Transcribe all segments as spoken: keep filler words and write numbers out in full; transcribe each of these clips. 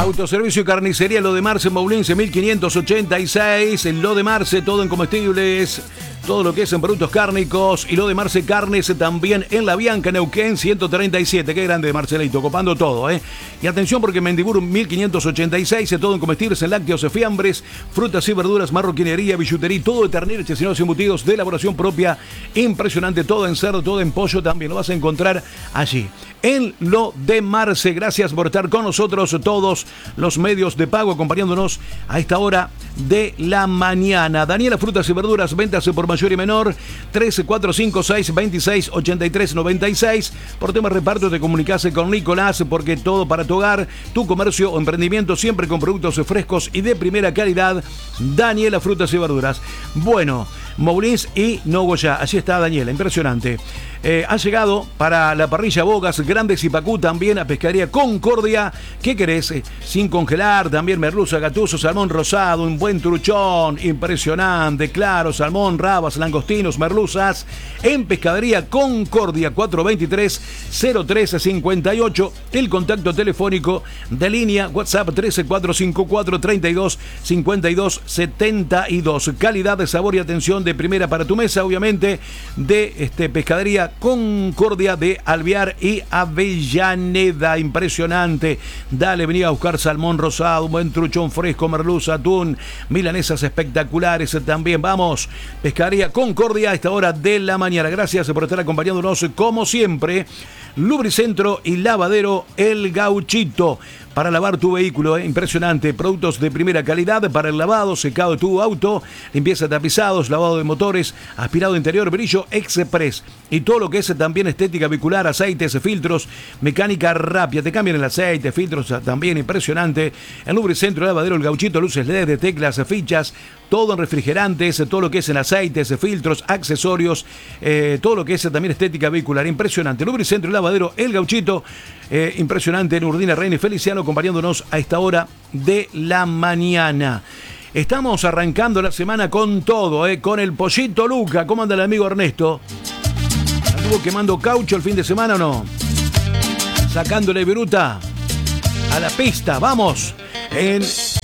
Autoservicio y carnicería Lo de Marce, Moulense mil quinientos ochenta y seis. En Lo de Marce, todo en comestibles, todo lo que es en productos cárnicos. Y Lo de Marce Carnes también en La Bianca, Neuquén ciento treinta y siete. Qué grande, Marcelito, copando todo, ¿eh? Y atención porque Mendiburu mil quinientos ochenta y seis, todo en comestibles, en lácteos, fiambres, frutas y verduras, marroquinería, billutería, todo de ternera, chesinados y embutidos de elaboración propia. Impresionante, todo en cerdo, todo en pollo también. Lo vas a encontrar allí. En Lo de Marce, gracias por estar con nosotros todos los medios de pago acompañándonos a esta hora de la mañana. Daniela Frutas y Verduras, ventas por mayor y menor, trece cuatro cinco seis veintiséis ochenta y tres noventa y seis. Por tema reparto te comunicase con Nicolás porque todo para tu hogar, tu comercio o emprendimiento siempre con productos frescos y de primera calidad. Daniela Frutas y Verduras. Bueno, Moulins y Nogoyá, allí está Daniela, impresionante. Eh, ha llegado para la parrilla Bogas, Grandes y Pacú también a Pescadería Concordia. ¿Qué querés? Eh, sin congelar, también merluza, gatuso, salmón rosado, un buen truchón, impresionante, claro, salmón, rabas, langostinos, merluzas. En Pescadería Concordia, cuatro veintitrés cero tres cincuenta y ocho. El contacto telefónico de línea WhatsApp trece cuatro cincuenta y cuatro treinta y dos cincuenta y dos setenta y dos. Calidad de sabor y atención de primera para tu mesa, obviamente, de este Pescadería Concordia de Alvear y Avellaneda. Impresionante. Dale, vení a buscar salmón rosado, un buen truchón fresco, merluza, atún, milanesas espectaculares también. Vamos, Pescadería Concordia a esta hora de la mañana. Gracias por estar acompañándonos como siempre. Lubricentro y lavadero El Gauchito. Para lavar tu vehículo, ¿eh? Impresionante. Productos de primera calidad para el lavado, secado de tu auto, limpieza de tapizados, lavado de motores, aspirado interior, brillo express. Y todo lo que es también estética vehicular, aceites, filtros, mecánica rápida. Te cambian el aceite, filtros también, impresionante. El Lubricentro, lavadero El Gauchito, luces L E D, teclas, fichas, todo en refrigerantes, todo lo que es en aceites, filtros, accesorios, eh, todo lo que es también estética vehicular. Impresionante. Lubricentro, lavadero El Gauchito, eh, impresionante. En Urdina, Reina y Feliciano, acompañándonos a esta hora de la mañana. Estamos arrancando la semana con todo, eh, con el Pollito Luca. ¿Cómo anda el amigo Ernesto? ¿Estuvo quemando caucho el fin de semana o no? Sacándole viruta a la pista. Vamos. En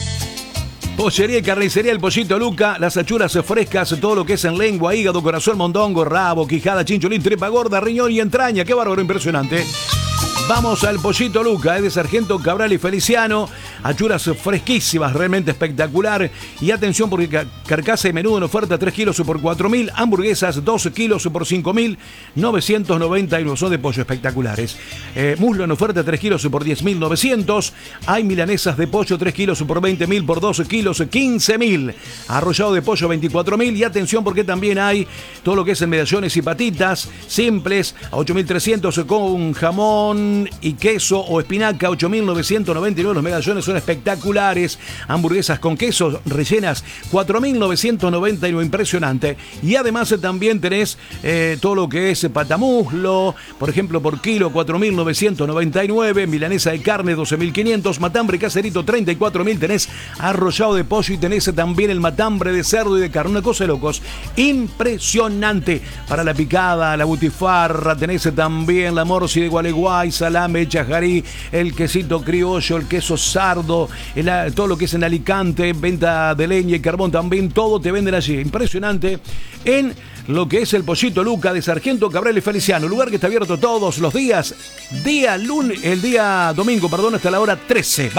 Pollería y Carnicería El Pollito Luca, las achuras frescas, todo lo que es en lengua, hígado, corazón, mondongo, rabo, quijada, chincholín, tripa gorda, riñón y entraña. Qué bárbaro, impresionante. Vamos al Pollito Luca, es de Sargento Cabral y Feliciano. Achuras fresquísimas, realmente espectacular. Y atención porque carcasa y menudo en oferta, tres kilos por cuatro mil. Hamburguesas, doce kilos por cinco mil novecientos noventa y nueve. Son de pollo espectaculares. Eh, muslo en oferta, tres kilos por diez mil novecientos. Hay milanesas de pollo, tres kilos por veinte mil, por doce kilos, quince mil. Arrollado de pollo, veinticuatro mil. Y atención porque también hay todo lo que es en medallones y patitas simples, a ocho mil trescientos con jamón y queso o espinaca, ocho mil novecientos noventa y nueve. Los medallones son espectaculares. Hamburguesas con queso rellenas, cuatro mil novecientos noventa y nueve. Impresionante. Y además también tenés eh, todo lo que es patamuslo, por ejemplo, por kilo, cuatro mil novecientos noventa y nueve. Milanesa de carne, doce mil quinientos. Matambre caserito, treinta y cuatro mil. Tenés arrollado de pollo y tenés también el matambre de cerdo y de carne. Una cosa de locos. Impresionante. Para la picada, la butifarra, tenés también la morsi de Gualeguay, salame, chajarí, el quesito criollo, el queso sardo, el, todo lo que es en Alicante, venta de leña y carbón también, todo te venden allí. Impresionante. En lo que es el Pollito Luca de Sargento Cabral y Feliciano, lugar que está abierto todos los días, día lunes, el día domingo, perdón, hasta la hora trece.